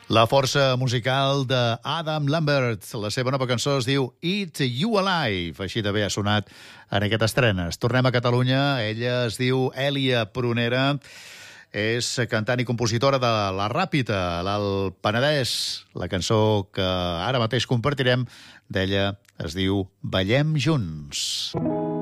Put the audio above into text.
La força musical d'Adam Lambert. La seva nova cançó es diu Eat You Alive. Així de bé ha sonat en aquest estrenes. Tornem a Catalunya. Ella es diu Èlia Prunera. És cantant i compositora de La Ràpita, l'Alt Penedès. La cançó que ara mateix compartirem d'ella es diu Ballem Junts.